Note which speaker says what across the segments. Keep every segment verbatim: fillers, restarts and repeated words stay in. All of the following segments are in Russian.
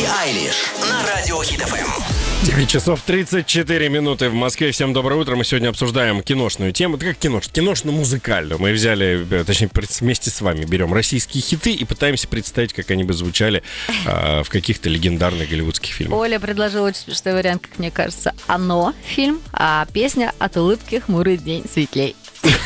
Speaker 1: Билли Айлиш на радио Хит эф эм.
Speaker 2: девять часов тридцать четыре минуты в Москве. Всем доброе утро. Мы сегодня обсуждаем киношную тему. Это как кинош? Киношно-музыкальную. Мы взяли, точнее, вместе с вами берем российские хиты и пытаемся представить, как они бы звучали э, в каких-то легендарных голливудских фильмах.
Speaker 3: Оля предложила очень смешной вариант, как мне кажется. «Оно» фильм, а песня «От улыбки хмурый день светлей».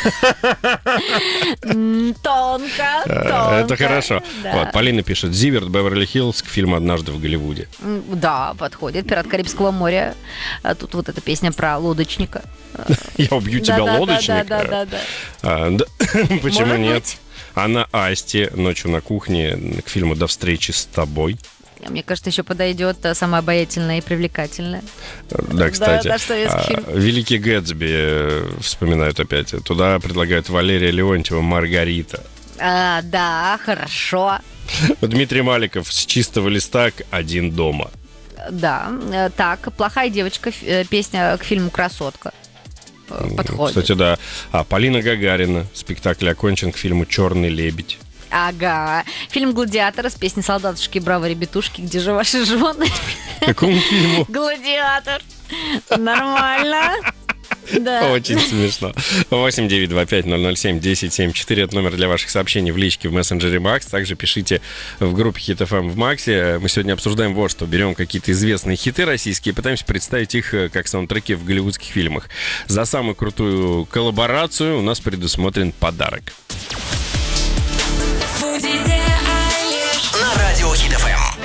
Speaker 3: Тонко, тонко.
Speaker 2: Это хорошо.
Speaker 3: Да.
Speaker 2: Вот, Полина пишет: Зиверт, Беверли-Хиллз к фильму «Однажды в Голливуде».
Speaker 3: Да, подходит. «Пират Карибского моря». А тут вот эта песня про лодочника.
Speaker 2: Я убью тебя,
Speaker 3: Да-да-да,
Speaker 2: лодочник.
Speaker 3: да-да-да.
Speaker 2: А, да. Почему
Speaker 3: Может
Speaker 2: нет?
Speaker 3: быть.
Speaker 2: А на Асте «Ночью на кухне» к фильму «До встречи с тобой».
Speaker 3: Мне кажется, еще подойдет самая обаятельная и привлекательная.
Speaker 2: Да, кстати.
Speaker 3: Да, да, советский
Speaker 2: а,
Speaker 3: фильм.
Speaker 2: «Великий Гэтсби» э, вспоминают опять. Туда предлагают Валерия Леонтьева «Маргарита».
Speaker 3: А, да, хорошо.
Speaker 2: Дмитрий Маликов с чистого листа к «Один дома».
Speaker 3: Да, э, так, «Плохая девочка», ф- э, песня к фильму «Красотка». Э, Подходит.
Speaker 2: Кстати, да. А Полина Гагарина, спектакль окончен, к фильму «Черный лебедь».
Speaker 3: Ага. Фильм «Гладиатор» с песней «Солдатушки, браво, ребятушки», где же ваши жены?
Speaker 2: Какому фильму?
Speaker 3: «Гладиатор». Нормально. Да.
Speaker 2: Очень смешно. восемь девять два пять ноль ноль семь десять семьдесят четыре. Это номер для ваших сообщений в личке в мессенджере Макс. Также пишите в группе Хит эф эм в Максе. Мы сегодня обсуждаем вот что. Берем какие-то известные хиты российские и пытаемся представить их как саундтреки в голливудских фильмах. За самую крутую коллаборацию у нас предусмотрен подарок.
Speaker 1: На радио Хит эф эм.